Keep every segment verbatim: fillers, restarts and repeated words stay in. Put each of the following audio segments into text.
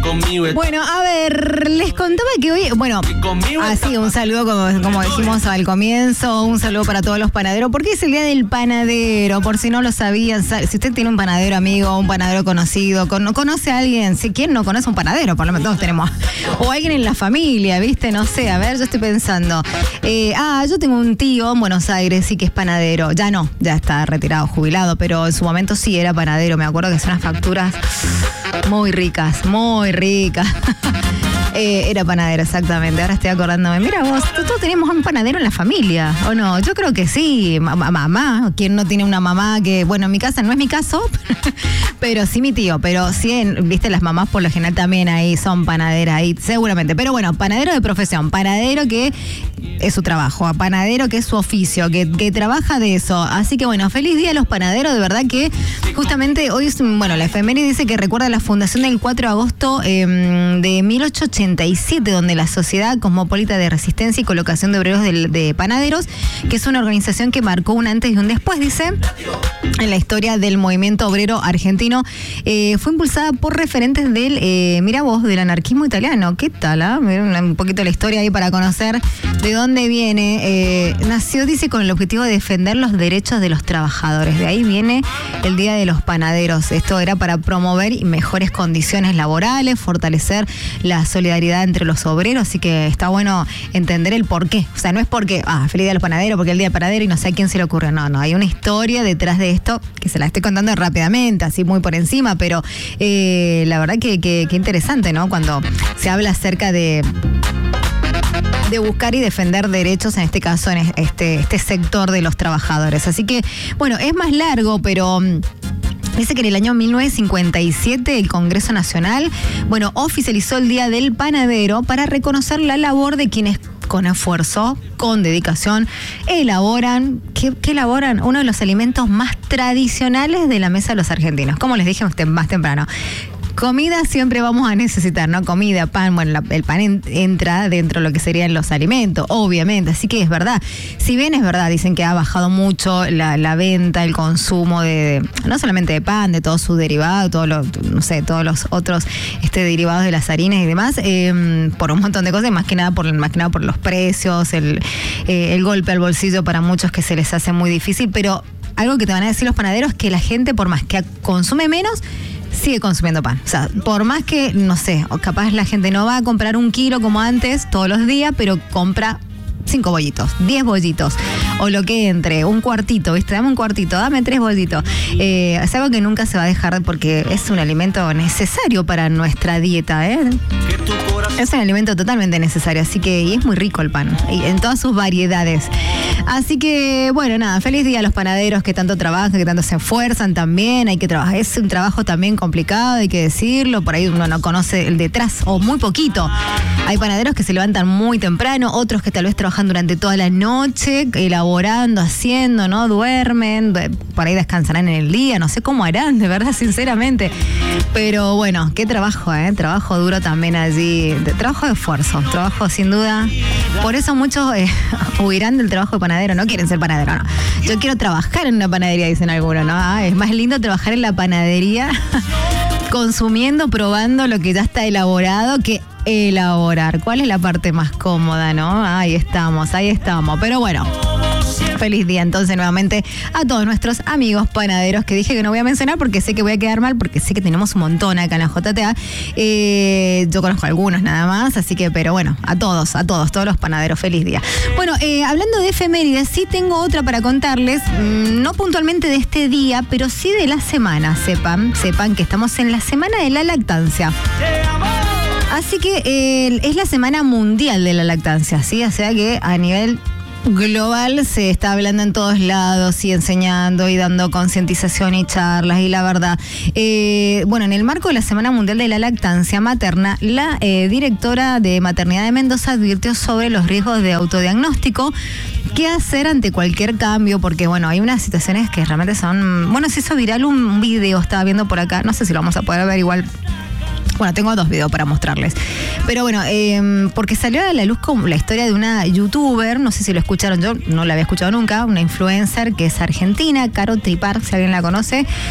Bueno, a ver, les contaba que hoy, bueno, así un saludo como, como dijimos al comienzo, un saludo para todos los panaderos, porque es el día del panadero, por si no lo sabían, si usted tiene un panadero amigo, un panadero conocido, con, conoce a alguien, si quién no conoce un panadero, por lo menos todos tenemos, o alguien en la familia, ¿viste? No sé, a ver, yo estoy pensando, eh, ah, yo tengo un tío en Buenos Aires, sí que es panadero, ya no, ya está retirado, jubilado, pero en su momento sí era panadero, me acuerdo que son unas facturas muy ricas, muy ricas. Eh, era panadero, exactamente. Ahora estoy acordándome. Mira vos, todos tenemos un panadero en la familia, ¿o no? Yo creo que sí. Mamá, mamá. ¿Quién no tiene una mamá que, bueno, en mi casa no es mi caso, pero sí mi tío. Pero sí, en, viste, las mamás por lo general también ahí son panaderas, ahí seguramente. Pero bueno, panadero de profesión, panadero que es su trabajo, panadero que es su oficio, que, que trabaja de eso. Así que bueno, feliz día a los panaderos. De verdad que justamente hoy, es, bueno, la efeméride dice que recuerda la fundación del cuatro de agosto eh, de mil ochocientos ochenta y siete, donde la Sociedad Cosmopolita de Resistencia y Colocación de Obreros de, de Panaderos, que es una organización que marcó un antes y un después, dice, en la historia del movimiento obrero argentino, eh, fue impulsada por referentes del, eh, mira vos, del anarquismo italiano. ¿Qué tal? Ah? Un poquito la historia ahí para conocer de dónde viene. Eh, nació, dice, con el objetivo de defender los derechos de los trabajadores. De ahí viene el Día de los Panaderos. Esto era para promover mejores condiciones laborales, fortalecer la solidaridad entre los obreros, así que está bueno entender el por qué. O sea, no es porque, ah, feliz día de los panaderos, porque el día del panadero y no sé a quién se le ocurre. No, no, hay una historia detrás de esto que se la estoy contando rápidamente, así muy por encima, pero eh, la verdad que, que, que interesante, ¿no? Cuando se habla acerca de de buscar y defender derechos, en este caso, en este, este sector de los trabajadores. Así que, bueno, es más largo, pero dice que en el año mil novecientos cincuenta y siete el Congreso Nacional, bueno, oficializó el Día del Panadero para reconocer la labor de quienes con esfuerzo, con dedicación, elaboran, ¿qué, qué elaboran? Uno de los alimentos más tradicionales de la mesa de los argentinos. Como les dije más temprano. Comida siempre vamos a necesitar, ¿no? Comida, pan, bueno, la, el pan en, entra dentro de lo que serían los alimentos, obviamente, así que es verdad. Si bien es verdad, dicen que ha bajado mucho la, la venta, el consumo de, de, no solamente de pan, de todos sus derivados, todos los, no sé, todos los otros este, derivados de las harinas y demás, eh, por un montón de cosas, más que nada por, más que nada por los precios, el, eh, el golpe al bolsillo para muchos que se les hace muy difícil, pero algo que te van a decir los panaderos, que la gente, por más que consume menos, sigue consumiendo pan. O sea, por más que, no sé, o capaz la gente no va a comprar un kilo como antes todos los días, pero compra cinco bollitos, diez bollitos, o lo que entre, un cuartito, ¿viste? Dame un cuartito, dame tres bollitos. Eh, es algo que nunca se va a dejar porque es un alimento necesario para nuestra dieta, ¿eh? Es un alimento totalmente necesario, así que, y es muy rico el pan, y en todas sus variedades. Así que, bueno, nada, feliz día a los panaderos que tanto trabajan, que tanto se esfuerzan también, hay que trabajar, es un trabajo también complicado, hay que decirlo, por ahí uno no conoce el detrás, o muy poquito. Hay panaderos que se levantan muy temprano, otros que tal vez trabajan durante toda la noche, elaborando, haciendo, ¿no? Duermen, por ahí descansarán en el día, no sé cómo harán, de verdad, sinceramente. Pero bueno, qué trabajo, ¿eh? Trabajo duro también allí, de, trabajo de esfuerzo, trabajo sin duda. Por eso muchos eh, huirán del trabajo de panadero, no quieren ser panadero, no. Yo quiero trabajar en una panadería, dicen algunos, ¿no? Ah, es más lindo trabajar en la panadería consumiendo, probando lo que ya está elaborado que elaborar. ¿Cuál es la parte más cómoda, no? Ahí estamos, ahí estamos. Pero bueno, feliz día entonces nuevamente a todos nuestros amigos panaderos, que dije que no voy a mencionar porque sé que voy a quedar mal, porque sé que tenemos un montón acá en la J T A. Eh, yo conozco algunos nada más, así que, pero bueno, a todos, a todos, todos los panaderos, feliz día. Bueno, eh, hablando de efemérides, sí tengo otra para contarles, mmm, no puntualmente de este día, pero sí de la semana, sepan, sepan que estamos en la semana de la lactancia. Así que eh, es la Semana Mundial de la Lactancia, ¿sí? O sea que a nivel global se está hablando en todos lados y enseñando y dando concientización y charlas, y la verdad, eh, bueno, en el marco de la Semana Mundial de la Lactancia Materna, la eh, directora de Maternidad de Mendoza advirtió sobre los riesgos de autodiagnóstico, qué hacer ante cualquier cambio, porque bueno, hay unas situaciones que realmente son, bueno, se hizo viral un video, estaba viendo por acá, no sé si lo vamos a poder ver igual. Bueno, tengo dos videos para mostrarles. Pero bueno, eh, porque salió a la luz como la historia de una youtuber, no sé si lo escucharon, yo no la había escuchado nunca, una influencer que es argentina, Caro Tripar, si alguien la conoce.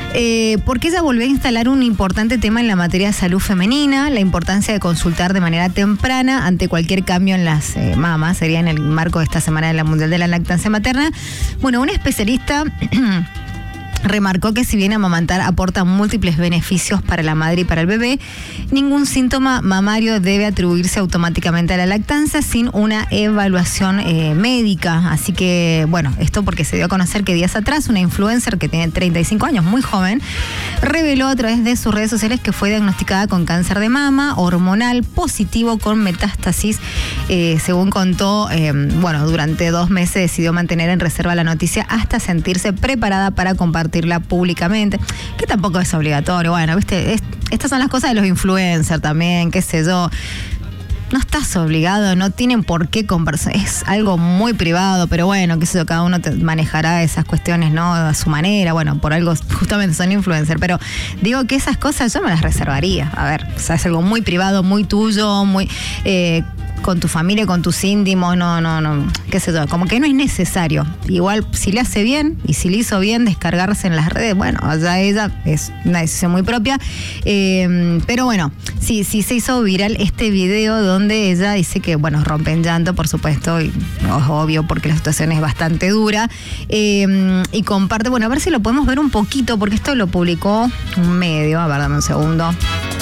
Eh, porque ella volvió a instalar un importante tema en la materia de salud femenina, la importancia de consultar de manera temprana ante cualquier cambio en las eh, mamas, sería en el marco de esta Semana de la Mundial de la Lactancia Materna. Bueno, una especialista remarcó que si bien amamantar aporta múltiples beneficios para la madre y para el bebé, ningún síntoma mamario debe atribuirse automáticamente a la lactancia sin una evaluación eh, médica. Así que, bueno, esto porque se dio a conocer que días atrás una influencer que tiene treinta y cinco años, muy joven, reveló a través de sus redes sociales que fue diagnosticada con cáncer de mama hormonal positivo con metástasis. Eh, según contó, eh, bueno, durante dos meses decidió mantener en reserva la noticia hasta sentirse preparada para compartir públicamente, que tampoco es obligatorio. Bueno, viste, es, estas son las cosas de los influencers también, qué sé yo. No estás obligado, no tienen por qué conversar, es algo muy privado, pero bueno, qué sé yo, cada uno te manejará esas cuestiones, ¿no? A su manera, bueno, por algo justamente son influencers, pero digo que esas cosas yo me las reservaría. A ver, o sea, es algo muy privado, muy tuyo, muy eh, con tu familia, con tus íntimos, no, no, no, qué sé yo, como que no es necesario. Igual, si le hace bien, y si le hizo bien descargarse en las redes, bueno, allá ella, es una decisión muy propia, eh, pero bueno, sí, sí se hizo viral este video donde ella dice que, bueno, rompe en llanto, por supuesto, y es obvio porque la situación es bastante dura, eh, y comparte, bueno, a ver si lo podemos ver un poquito, porque esto lo publicó un medio, a ver, dame un segundo.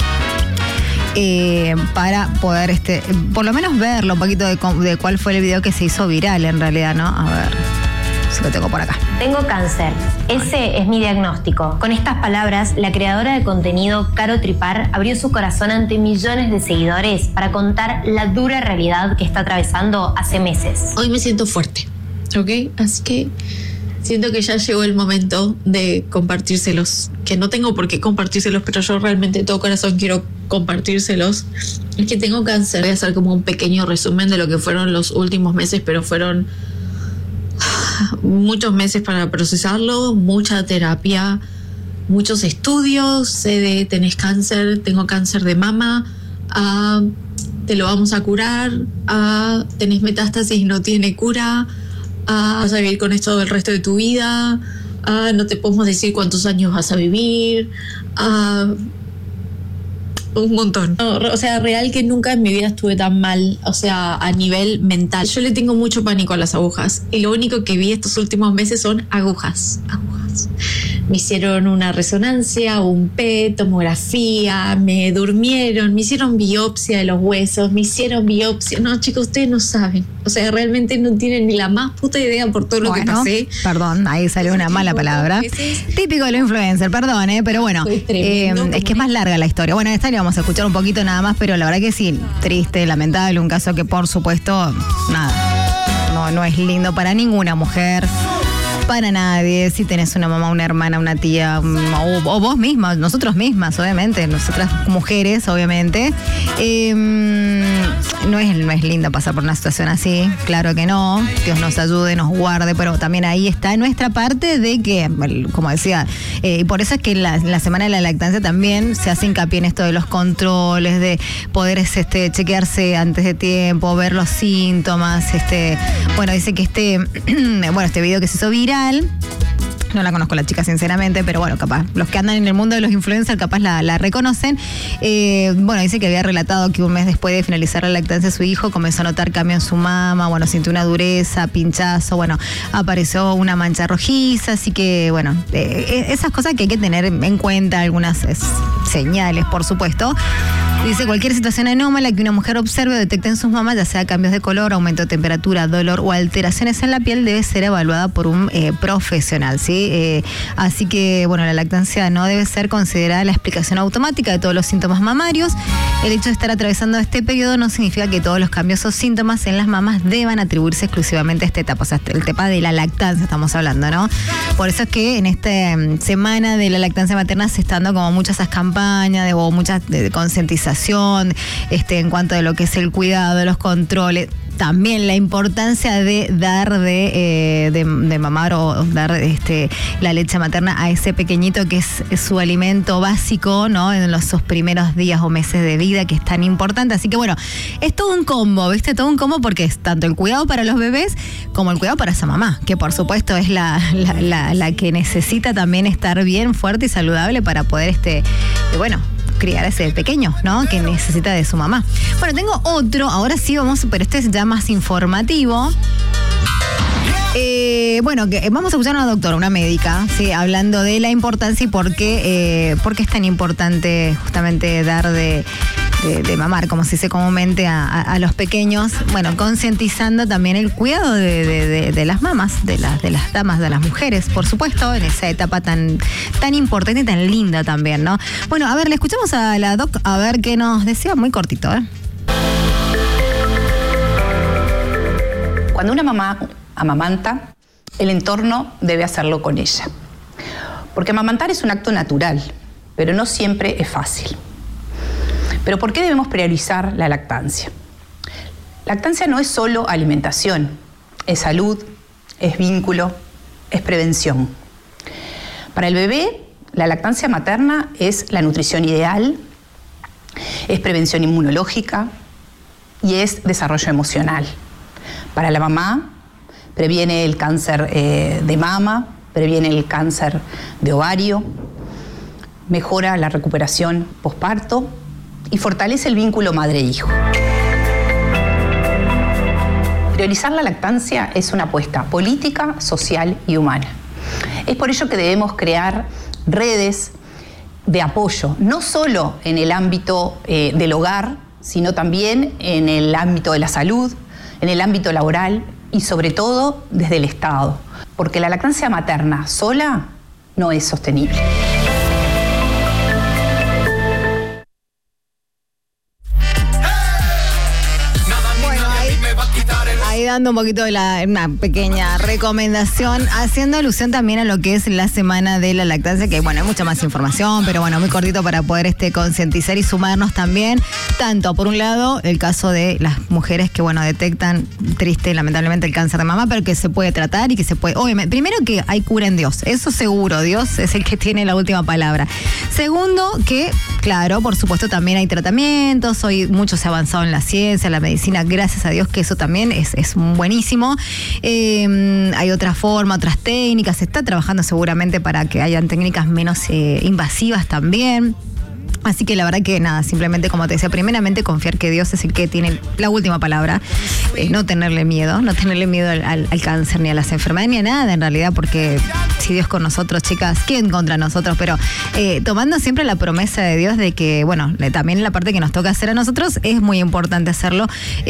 Eh, para poder, este, por lo menos verlo un poquito de, de cuál fue el video que se hizo viral en realidad, ¿no? A ver, si lo tengo por acá. Tengo cáncer. Ese es mi diagnóstico. Con estas palabras, la creadora de contenido Caro Tripar abrió su corazón ante millones de seguidores para contar la dura realidad que está atravesando hace meses. Hoy me siento fuerte, ¿ok? Así que siento que ya llegó el momento de compartírselos, que no tengo por qué compartírselos, pero yo realmente de todo corazón quiero compartírselos. Es que tengo cáncer. Voy a hacer como un pequeño resumen de lo que fueron los últimos meses, pero fueron muchos meses para procesarlo, mucha terapia, muchos estudios. Sé de tenés cáncer, tengo cáncer de mama, a te lo vamos a curar, a tenés metástasis, no tiene cura, a vas a vivir con esto el resto de tu vida, a no te podemos decir cuántos años vas a vivir, a un montón. No, o sea, real que nunca en mi vida estuve tan mal, o sea, a nivel mental. Yo le tengo mucho pánico a las agujas y lo único que vi estos últimos meses son agujas, agujas. Me hicieron una resonancia, un P E T, tomografía, me durmieron, me hicieron biopsia de los huesos, me hicieron biopsia. No, chicos, ustedes no saben. O sea, realmente no tienen ni la más puta idea por todo lo bueno, que pasé. Perdón, ahí salió una mala palabra. Típico de los influencers, perdón, ¿eh? Pero bueno, eh, es que es más larga la historia. Bueno, esta le vamos a escuchar un poquito nada más, pero la verdad que sí, triste, lamentable, un caso que por supuesto, nada, no, no es lindo para ninguna mujer. Para nadie, si tenés una mamá, una hermana, una tía, o, o vos misma, nosotros mismas, obviamente, nosotras mujeres, obviamente. Eh, no es, no es linda pasar por una situación así, claro que no. Dios nos ayude, nos guarde, pero también ahí está nuestra parte de que, como decía, eh, y por eso es que en la, en la Semana de la Lactancia también se hace hincapié en esto de los controles, de poder este, chequearse antes de tiempo, ver los síntomas. Este, bueno, dice que este, bueno, este video que se hizo viral, no la conozco la chica sinceramente, pero bueno, capaz los que andan en el mundo de los influencers capaz la, la reconocen. Eh, bueno, dice que había relatado que un mes después de finalizar la lactancia su hijo comenzó a notar cambio en su mama, bueno, sintió una dureza, pinchazo, bueno, apareció una mancha rojiza, así que bueno, eh, esas cosas que hay que tener en cuenta, algunas es, señales, por supuesto. Dice, cualquier situación anómala que una mujer observe o detecte en sus mamas, ya sea cambios de color, aumento de temperatura, dolor o alteraciones en la piel, debe ser evaluada por un eh, profesional, ¿sí? Eh, así que, bueno, la lactancia no debe ser considerada la explicación automática de todos los síntomas mamarios. El hecho de estar atravesando este periodo no significa que todos los cambios o síntomas en las mamas deban atribuirse exclusivamente a esta etapa, o sea, el tema de la lactancia estamos hablando, ¿no? Por eso es que en esta um, semana de la lactancia materna se están dando como muchas esas campañas de, o muchas de, de concientización actualización este, en cuanto a lo que es el cuidado, los controles. También la importancia de dar de, eh, de, de mamar o dar este, la leche materna a ese pequeñito que es, es su alimento básico, ¿no? En los sus primeros días o meses de vida, que es tan importante. Así que bueno, es todo un combo, ¿viste? Todo un combo porque es tanto el cuidado para los bebés como el cuidado para esa mamá, que por supuesto es la, la, la, la que necesita también estar bien, fuerte y saludable para poder, este, bueno, criar a ese pequeño, ¿no? Que necesita de su mamá. Bueno, tengo otro, ahora sí vamos, pero este es ya más informativo. Eh, bueno, que vamos a escuchar a una doctora, una médica, sí, hablando de la importancia y por qué, eh, por qué es tan importante justamente dar de, de, de mamar, como se dice comúnmente, a, a, a los pequeños. Bueno, concientizando también el cuidado de, de, de, de las mamás, de las, de las damas, de las mujeres, por supuesto, en esa etapa tan, tan importante y tan linda también, ¿no? Bueno, a ver, le escuchamos a la doc a ver qué nos decía, muy cortito, ¿eh? Cuando una mamá amamanta, el entorno debe hacerlo con ella. Porque amamantar es un acto natural, pero no siempre es fácil. ¿Pero por qué debemos priorizar la lactancia? Lactancia no es solo alimentación, es salud, es vínculo, es prevención. Para el bebé, la lactancia materna es la nutrición ideal, es prevención inmunológica y es desarrollo emocional. Para la mamá, previene el cáncer eh, de mama, previene el cáncer de ovario, mejora la recuperación posparto y fortalece el vínculo madre-hijo. Priorizar la lactancia es una apuesta política, social y humana. Es por ello que debemos crear redes de apoyo, no solo en el ámbito eh, del hogar, sino también en el ámbito de la salud, en el ámbito laboral y sobre todo desde el Estado, porque la lactancia materna sola no es sostenible. Ahí dando un poquito de la, una pequeña recomendación, haciendo alusión también a lo que es la semana de la lactancia, que bueno, hay mucha más información, pero bueno, muy cortito para poder este, concientizar y sumarnos también, tanto por un lado, el caso de las mujeres que bueno, detectan triste, lamentablemente, el cáncer de mama, pero que se puede tratar y que se puede, obviamente, primero que hay cura en Dios, eso seguro, Dios es el que tiene la última palabra. Segundo, que claro, por supuesto también hay tratamientos, hoy mucho se ha avanzado en la ciencia, la medicina, gracias a Dios que eso también es, es buenísimo. Eh, hay otra forma, otras técnicas, se está trabajando seguramente para que hayan técnicas menos eh, invasivas también. Así que la verdad que nada, simplemente como te decía, primeramente confiar que Dios es el que tiene la última palabra, eh, no tenerle miedo, no tenerle miedo al, al, al cáncer, ni a las enfermedades, ni a nada en realidad, porque si Dios con nosotros, chicas, ¿quién contra nosotros? Pero eh, tomando siempre la promesa de Dios de que, bueno, también la parte que nos toca hacer a nosotros es muy importante hacerlo,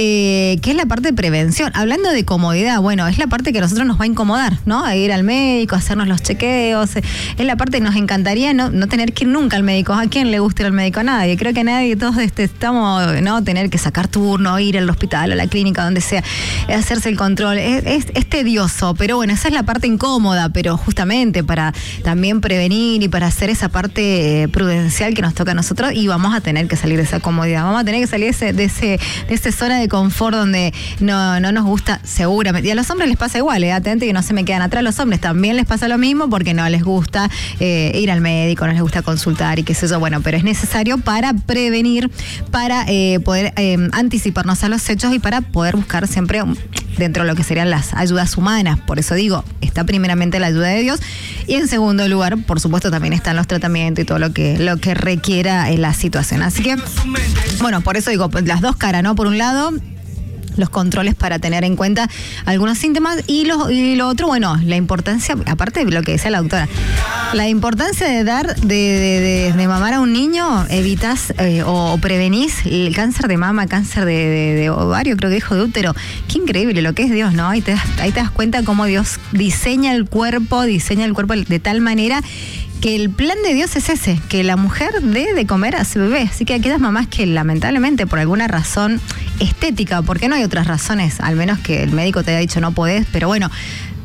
eh, que es la parte de prevención. Hablando de comodidad, bueno, es la parte que a nosotros nos va a incomodar, ¿no? A ir al médico, a hacernos los chequeos, es la parte que nos encantaría no, no tener que ir nunca al médico. ¿A quién le gusta ir al médico? A nadie. Creo que nadie, todos este, estamos, ¿no? Tener que sacar turno, ir al hospital, a la clínica, donde sea, hacerse el control. Es, es, es tedioso, pero bueno, esa es la parte incómoda, pero justamente para también prevenir y para hacer esa parte eh, prudencial que nos toca a nosotros, y vamos a tener que salir de esa comodidad, vamos a tener que salir de ese, de ese, de esa zona de confort donde no, no nos gusta, seguramente. Y a los hombres les pasa igual, eh, atente que no se me quedan atrás, los hombres también les pasa lo mismo porque no les gusta eh, ir al médico, no les gusta consultar y qué sé yo, bueno, pero es necesario para prevenir, para eh, poder eh, anticiparnos a los hechos y para poder buscar siempre dentro de lo que serían las ayudas humanas. Por eso digo, está primeramente la ayuda de Dios y en segundo lugar, por supuesto, también están los tratamientos y todo lo que, lo que requiera eh, la situación. Así que, bueno, por eso digo, las dos caras, ¿no? Por un lado, los controles para tener en cuenta algunos síntomas y lo, y lo otro, bueno, la importancia, aparte de lo que decía la doctora, la importancia de dar, de, de, de, de mamar a un niño, evitas eh, o, o prevenís el cáncer de mama, cáncer de, de, de ovario, creo que dijo, de útero. Qué increíble lo que es Dios, ¿no? Ahí te, ahí te das cuenta cómo Dios diseña el cuerpo, diseña el cuerpo de tal manera que el plan de Dios es ese, que la mujer dé de comer a su bebé. Así que aquellas mamás que lamentablemente por alguna razón estética, porque no hay otras razones, al menos que el médico te haya dicho no podés, pero bueno,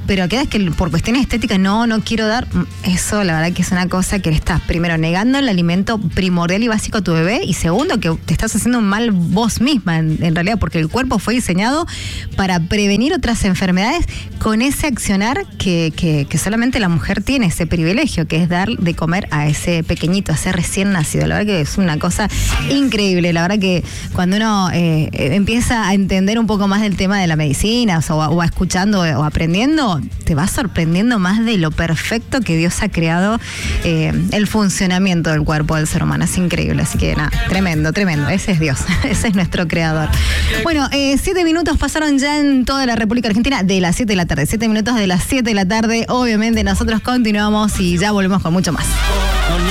pero quedas que por cuestiones estéticas no, no quiero dar. Eso la verdad que es una cosa que le estás primero negando el alimento primordial y básico a tu bebé, y segundo que te estás haciendo un mal vos misma en, en realidad, porque el cuerpo fue diseñado para prevenir otras enfermedades con ese accionar que, que, que solamente la mujer tiene ese privilegio, que es dar de comer a ese pequeñito, a ese recién nacido. La verdad que es una cosa increíble. La verdad que cuando uno eh, empieza a entender un poco más del tema de la medicina, o, o a escuchando o aprendiendo, te vas sorprendiendo más de lo perfecto que Dios ha creado eh, el funcionamiento del cuerpo del ser humano. Es increíble, así que nada, tremendo, tremendo. Ese es Dios, ese es nuestro creador. Bueno, eh, siete minutos pasaron ya en toda la República Argentina de las siete de la tarde. Siete minutos de las siete de la tarde. Obviamente nosotros continuamos y ya volvemos con mucho más.